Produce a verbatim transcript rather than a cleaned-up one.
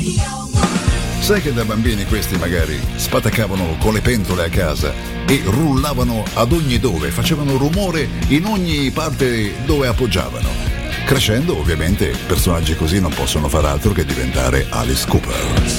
Sai che da bambini questi magari spataccavano con le pentole a casa e rullavano ad ogni dove, facevano rumore in ogni parte dove appoggiavano. Crescendo, ovviamente, personaggi così non possono far altro che diventare Alice Cooper.